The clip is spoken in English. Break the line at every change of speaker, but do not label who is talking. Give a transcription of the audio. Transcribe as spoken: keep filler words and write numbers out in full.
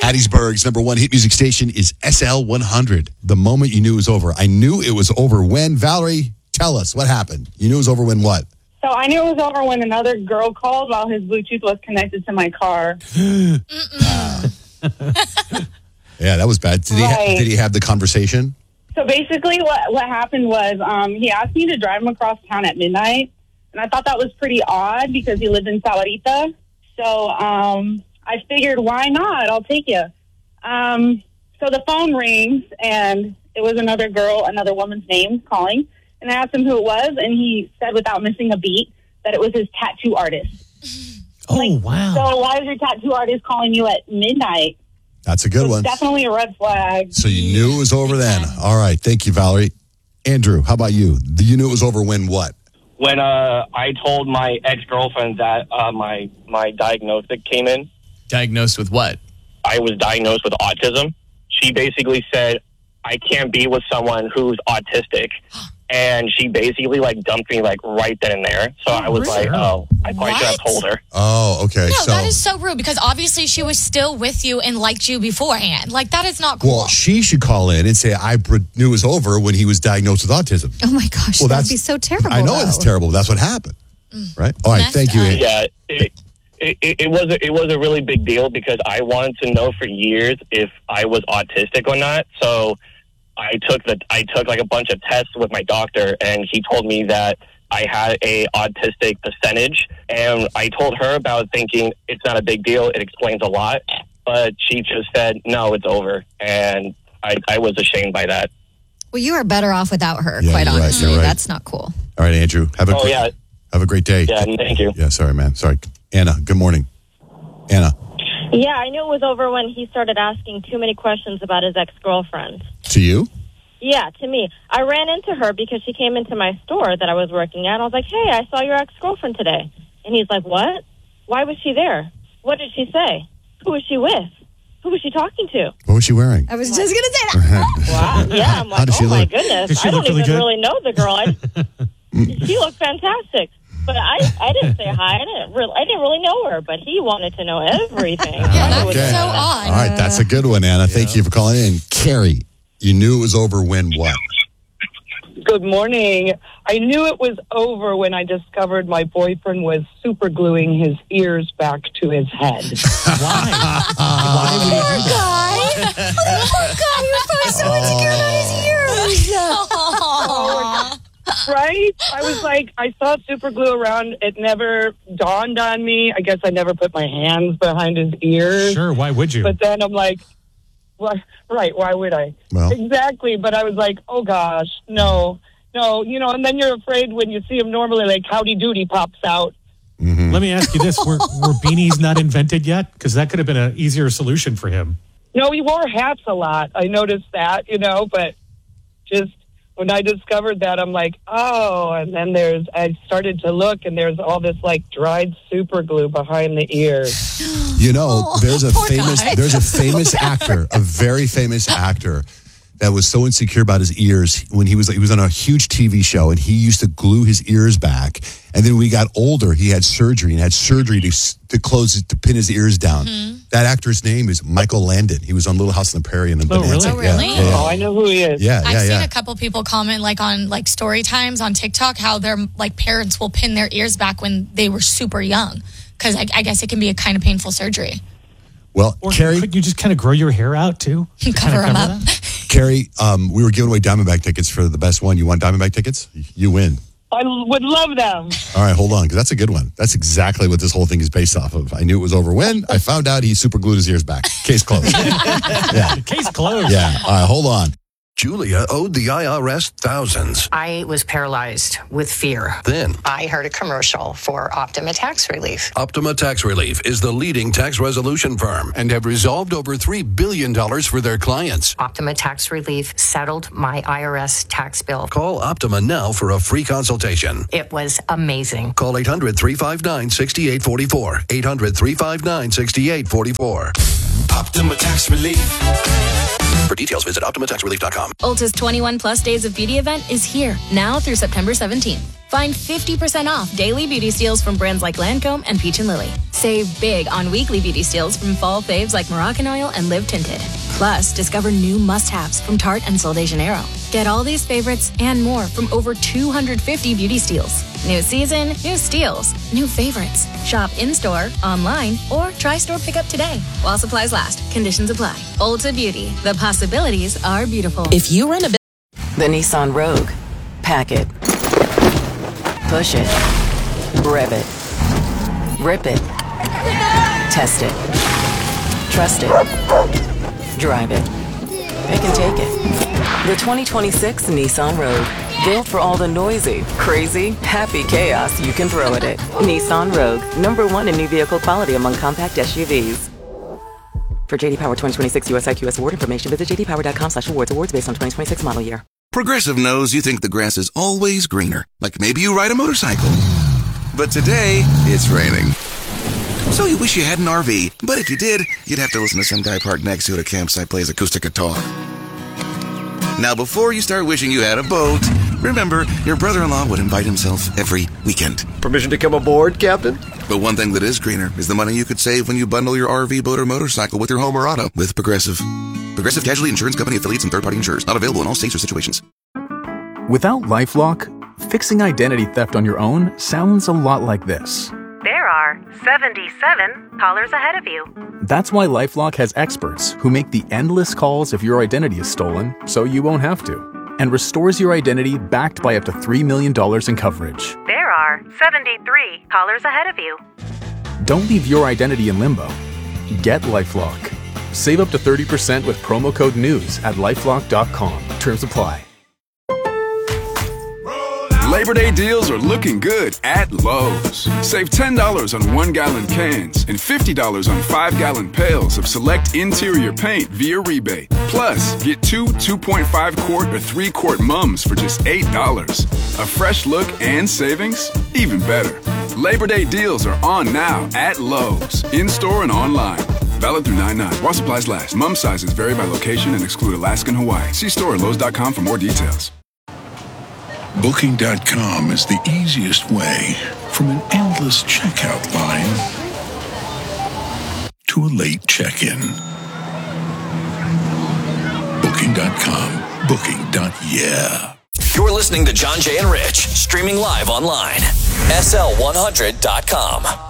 Hattiesburg's number one hit music station is S L one hundred. The moment you knew it was over. I knew it was over when. Valerie, tell us what happened. You knew it was over when what?
So I knew it was over when another girl called while his Bluetooth was connected to my car.
uh, yeah, that was bad. Did, right. he ha- did he have the conversation?
So basically what, what happened was um, he asked me to drive him across town at midnight. And I thought that was pretty odd because he lived in Sahuarita. So um, I figured, why not? I'll take you. Um, so the phone rings, and it was another girl, another woman's name calling. And I asked him who it was, and he said without missing a beat that it was his tattoo artist.
Oh,
like,
wow.
So why is your tattoo artist calling you at midnight?
That's a good one.
Definitely a red flag.
So you knew it was over then. All right. Thank you, Valerie. Andrew, how about you? You knew it was over when what?
When uh, I told my ex-girlfriend that uh, my, my diagnosis came in.
Diagnosed with what?
I was diagnosed with autism. She basically said, I can't be with someone who's autistic. And she basically, like, dumped me, like, right then and there. So oh, I was really? like, oh, I probably
what?
should have told her.
Oh, okay.
No,
so,
that is so rude because obviously she was still with you and liked you beforehand. Like, that is not cool.
Well, she should call in and say, I knew it was over when he was diagnosed with autism.
Oh, my gosh. Well, that'd be so terrible.
I know
though.
It's terrible. But that's what happened. Mm. Right? All right.
Messed
thank you,
up.
Andrew.
Yeah, it, it, it, it, was a, it was a really big deal because I wanted to know for years if I was autistic or not. So I took the I took like a bunch of tests with my doctor, and he told me that I had a autistic percentage. And I told her about thinking it's not a big deal. It explains a lot. But she just said, no, it's over. And I, I was ashamed by that.
Well, you are better off without her,
yeah,
quite
you're
honestly.
Right, right.
That's not cool.
All right, Andrew. Have a
oh,
great,
yeah.
Have a great day.
Yeah, thank you.
Yeah, sorry, man. Sorry. Anna, good morning. Anna.
Yeah, I knew it was over when he started asking too many questions about his ex-girlfriend.
To you?
Yeah, to me. I ran into her because she came into my store that I was working at. I was like, hey, I saw your ex-girlfriend today. And he's like, what? Why was she there? What did she say? Who was she with? Who was she talking to?
What was she wearing?
I was just going to say that.
Wow. Yeah, I'm like, oh, my
look?
goodness. I don't
really
even
good?
really know the girl. I, she looked fantastic. But I, I didn't say hi. I didn't really, I didn't really know her, but he wanted to know everything.
Yeah, that's
Okay.
so odd.
All right, that's a good one, Anna. Thank
Yeah.
you for calling in. Carrie, you knew it was over when what?
Good morning. I knew it was over when I discovered my boyfriend was super gluing his ears back to his head.
Why? Why would he
Poor
do that?
guy. Oh, poor guy. He was probably so insecure about his ears.
Right? I was like, I saw super glue around. It never dawned on me. I guess I never put my hands behind his ears.
Sure, why would you?
But then I'm like, well, right, why would I?
Well.
Exactly. But I was like, oh gosh, no, no, you know, and then you're afraid when you see him normally, like Howdy Doody pops out.
Mm-hmm.
Let me ask you this. Were, were beanies not invented yet? Because that could have been an easier solution for him.
No, he wore hats a lot. I noticed that, you know, but just when I discovered that, I'm like, oh, and then there's, I started to look and there's all this like dried super glue behind the ears.
You know,
Oh,
there's a
poor
famous
guy.
there's a famous actor, a very famous actor that was so insecure about his ears when he was he was on a huge T V show and he used to glue his ears back. And then when he got older, he had surgery and had surgery to to close to pin his ears down. Mm-hmm. That actor's name is Michael Landon. He was on Little House on the Prairie and then
Oh,
Bonanza.
really?
Oh, really?
Yeah, yeah, yeah.
Oh, I know who he is.
Yeah,
I've
yeah,
seen
yeah.
a couple people comment like on like story times on TikTok how their like parents will pin their ears back when they were super young because I, I guess it can be a kind of painful surgery.
Well,
Or
Carrie,
could you just kind of grow your hair out, too? to
Cover
kind of
them up.
that?
Carrie, um, we were giving away Diamondback tickets for the best one. You want Diamondback tickets? You win.
I would love them.
All right, hold on, because that's a good one. That's exactly what this whole thing is based off of. I knew it was over when I found out he super glued his ears back. Case closed. yeah,
Case closed.
yeah. All right, hold on.
Julia owed the I R S thousands.
I was paralyzed with fear.
Then,
I heard a commercial for Optima Tax Relief.
Optima Tax Relief is the leading tax resolution firm and have resolved over three billion dollars for their clients.
Optima Tax Relief settled my I R S tax bill.
Call Optima now for a free consultation.
It was amazing.
Call eight hundred, three five nine, six eight four four. eight hundred, three five nine, six eight four four.
Optima Tax Relief.
For details, visit Optima Tax Relief dot com.
Ulta's twenty-one plus Days of Beauty event is here, now through September seventeenth. Find fifty percent off daily beauty steals from brands like Lancome and Peach and Lily. Save big on weekly beauty steals from fall faves like Moroccan Oil and Live Tinted. Plus, discover new must-haves from Tarte and Sol de Janeiro. Get all these favorites and more from over two hundred fifty beauty steals. New season, new steals, new favorites. Shop in-store, online, or try store pickup today. While supplies last, conditions apply. Ulta Beauty, the possibilities are beautiful.
If you run a business, the Nissan Rogue, pack it, push it, rev it, rip it, test it, trust it, drive it, pick and take it. The twenty twenty-six Nissan Rogue, built for all the noisy, crazy, happy chaos you can throw at it. Nissan Rogue, number one in new vehicle quality among compact S U Vs. For J D Power twenty twenty-six U S I Q S award information, visit j d power dot com slash awards. Awards based on twenty twenty-six model year.
Progressive knows you think the grass is always greener, like maybe you ride a motorcycle. But today, it's raining. So you wish you had an R V, but if you did, you'd have to listen to some guy parked next to you at a campsite play his acoustic guitar. Now, before you start wishing you had a boat, remember, your brother-in-law would invite himself every weekend.
Permission to come aboard, Captain?
But one thing that is greener is the money you could save when you bundle your R V, boat, or motorcycle with your home or auto with Progressive. Progressive Casualty Insurance Company affiliates and third-party insurers. Not available in all states or situations.
Without LifeLock, fixing identity theft on your own sounds a lot like this.
There are seventy-seven callers ahead of you.
That's why LifeLock has experts who make the endless calls if your identity is stolen, so you won't have to, and restores your identity backed by up to three million dollars in coverage.
There are seventy-three callers ahead of you.
Don't leave your identity in limbo. Get LifeLock. Save up to thirty percent with promo code NEWS at lifelock dot com. Terms apply.
Labor Day deals are looking good at Lowe's. Save ten dollars on one-gallon cans and fifty dollars on five-gallon pails of select interior paint via rebate. Plus, get two two point five quart or three quart mums for just eight dollars. A fresh look and savings? Even better. Labor Day deals are on now at Lowe's, in-store and online. Valid through nine nine. While supplies last. Mum sizes vary by location and exclude Alaska and Hawaii. See store at lowes dot com for more details.
Booking dot com is the easiest way from an endless checkout line to a late check-in. Booking dot com. Booking. Yeah.
You're listening to John Jay and Rich, streaming live online. S L one hundred dot com.